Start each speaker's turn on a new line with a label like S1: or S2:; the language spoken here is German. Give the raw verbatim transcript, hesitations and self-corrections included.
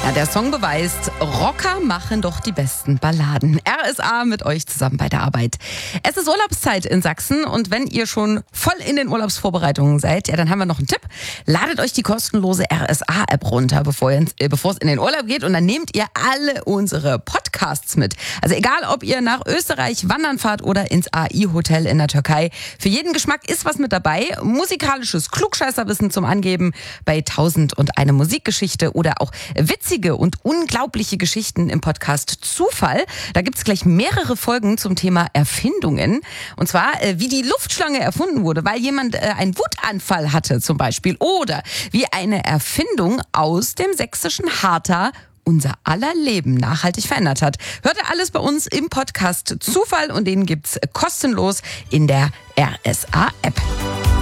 S1: Ja, der Song beweist, Rocker machen doch die besten Balladen. R S A mit euch zusammen bei der Arbeit. Es ist Urlaubszeit in Sachsen und wenn ihr schon voll in den Urlaubsvorbereitungen seid, ja, dann haben wir noch einen Tipp. Ladet euch die kostenlose R S A-App runter, bevor, ihr, äh, bevor es in den Urlaub geht, und dann nehmt ihr alle unsere Podcasts mit. Also egal, ob ihr nach Österreich wandern fahrt oder ins A I-Hotel in der Türkei. Für jeden Geschmack ist was mit dabei. Musikalisches Klugscheißerwissen zum Angeben bei tausend und eine Musikgeschichte oder auch witzige und unglaubliche Geschichten im Podcast Zufall. Da gibt's gleich mehrere Folgen zum Thema Erfindungen. Und zwar, äh, wie die Luftschlange erfunden wurde, weil jemand äh, einen Wutanfall hatte zum Beispiel. Oder wie eine Erfindung aus dem sächsischen Harter unser aller Leben nachhaltig verändert hat. Hört ihr alles bei uns im Podcast Zufall und den gibt's kostenlos in der R S A-App.